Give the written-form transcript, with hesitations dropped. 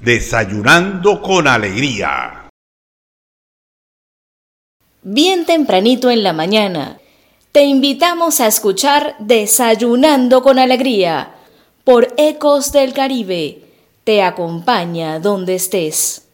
Desayunando con alegría. Bien tempranito en la mañana, te invitamos a escuchar Desayunando con Alegría por Ecos del Caribe. Te acompaña donde estés.